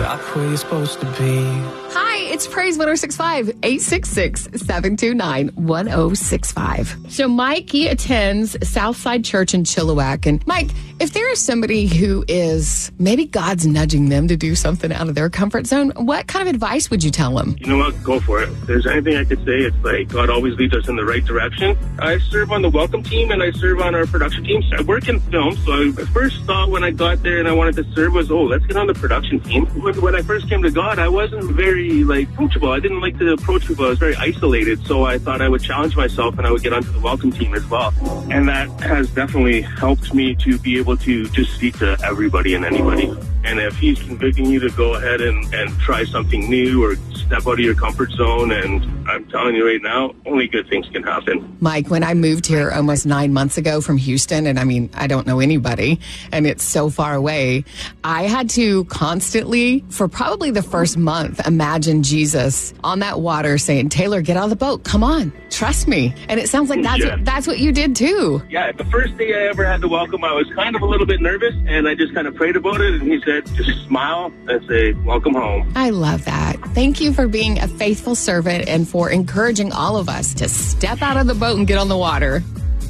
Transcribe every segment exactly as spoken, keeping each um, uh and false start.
stop where you're supposed to be. Hi, it's Praise one oh six point five, eight six six, seven two nine, one oh six five. So Mike, he attends Southside Church in Chilliwack. And Mike, if there is somebody who is, maybe God's nudging them to do something out of their comfort zone, what kind of advice would you tell them? You know what? Go for it. If there's anything I could say, it's like God always leads us in the right direction. I serve on the welcome team and I serve on our production team. So I work in film. So I first thought when I got there and I wanted to serve was, oh, let's get on the production team. When I first came to God, I wasn't very like approachable. I didn't like to approach people. I was very isolated. So I thought I would challenge myself and I would get onto the welcome team as well. And that has definitely helped me to be able to just speak to everybody and anybody. And if he's convicting you to go ahead and, and try something new or step out of your comfort zone, and I'm telling you right now, only good things can happen. Mike, when I moved here almost nine months ago from Houston, and I mean, I don't know anybody, and it's so far away, I had to constantly, for probably the first month, imagine Jesus on that water saying, Taylor, get out of the boat. Come on. Trust me. And it sounds like that's, yeah. what, that's what you did too. Yeah, the first day I ever had to welcome, I was kind of a little bit nervous, and I just kind of prayed about it, and he said, just smile and say, welcome home. I love that. Thank you for being a faithful servant and for encouraging all of us to step out of the boat and get on the water.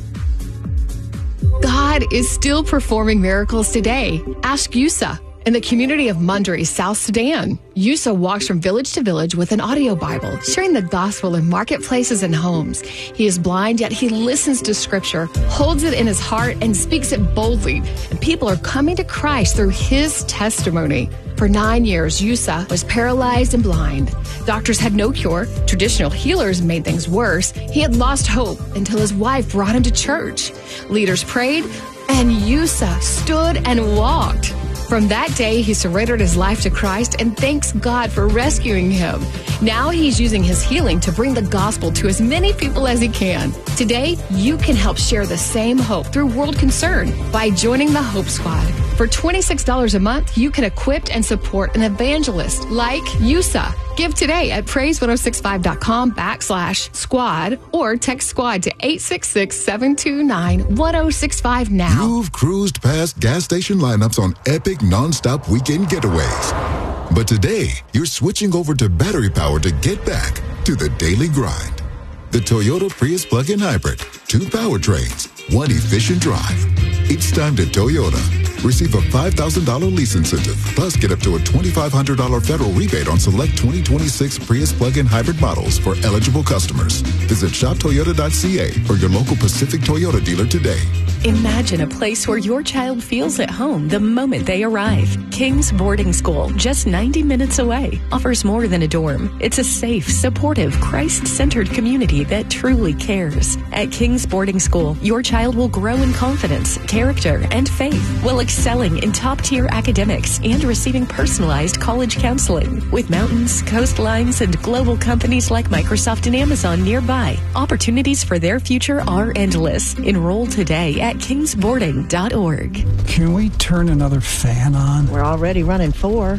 God is still performing miracles today. Ask Yusa. In the community of Mundry, South Sudan, Yusa walks from village to village with an audio Bible, sharing the gospel in marketplaces and homes. He is blind, yet he listens to scripture, holds it in his heart, and speaks it boldly. And people are coming to Christ through his testimony. For nine years, Yusa was paralyzed and blind. Doctors had no cure. Traditional healers made things worse. He had lost hope until his wife brought him to church. Leaders prayed, and Yusa stood and walked. From that day, he surrendered his life to Christ and thanks God for rescuing him. Now he's using his healing to bring the gospel to as many people as he can. Today, you can help share the same hope through World Concern by joining the Hope Squad. For twenty-six dollars a month, you can equip and support an evangelist like Yusa. Give today at praise one oh six five dot com backslash squad or text squad to eight six six, seven two nine, one oh six five now. You've cruised past gas station lineups on epic nonstop weekend getaways. But today, you're switching over to battery power to get back to the daily grind. The Toyota Prius plug-in hybrid. Two powertrains, one efficient drive. It's time to Toyota. Receive a five thousand dollars lease incentive, plus get up to a twenty-five hundred dollars federal rebate on select twenty twenty-six Prius plug-in hybrid models for eligible customers. Visit shop toyota dot c a or your local Pacific Toyota dealer today. Imagine a place where your child feels at home the moment they arrive. King's Boarding School, just ninety minutes away, offers more than a dorm. It's a safe, supportive, Christ-centered community that truly cares. At King's Boarding School, your child will grow in confidence, character, and faith, while excelling in top-tier academics and receiving personalized college counseling. With mountains, coastlines, and global companies like Microsoft and Amazon nearby, opportunities for their future are endless. Enroll today at kings boarding dot org. Can we turn another fan on? We're already running four.